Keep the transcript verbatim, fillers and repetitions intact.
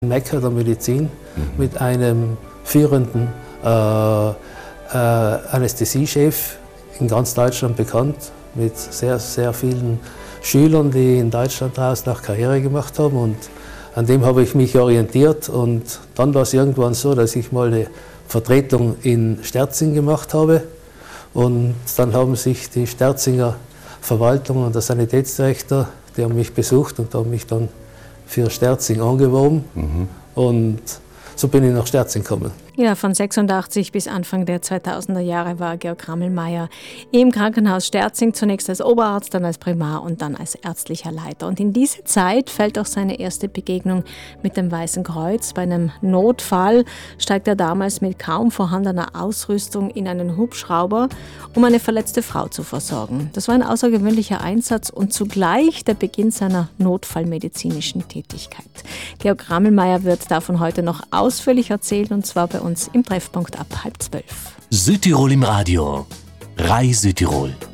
Mekka der Medizin, mhm. mit einem führenden äh, äh, Anästhesiechef in ganz Deutschland bekannt, mit sehr, sehr vielen Schülern, die in Deutschland draußen auch Karriere gemacht haben. Und an dem habe ich mich orientiert. Und dann war es irgendwann so, dass ich mal eine Vertretung in Sterzing gemacht habe. Und dann haben sich die Sterzinger Verwaltung und der Sanitätsdirektor, die haben mich besucht und haben mich dann für Sterzing angeworben. Mhm. Und so bin ich nach Sterzing gekommen. Ja, von sechsundachtzig bis Anfang der zweitausender Jahre war Georg Rammelmeier im Krankenhaus Sterzing, zunächst als Oberarzt, dann als Primar und dann als ärztlicher Leiter. Und in diese Zeit fällt auch seine erste Begegnung mit dem Weißen Kreuz. Bei einem Notfall steigt er damals mit kaum vorhandener Ausrüstung in einen Hubschrauber, um eine verletzte Frau zu versorgen. Das war ein außergewöhnlicher Einsatz und zugleich der Beginn seiner notfallmedizinischen Tätigkeit. Georg Rammelmeier wird davon heute noch ausführlich erzählen, und zwar bei uns im Treffpunkt ab halb zwölf. Südtirol im Radio. R A I Südtirol.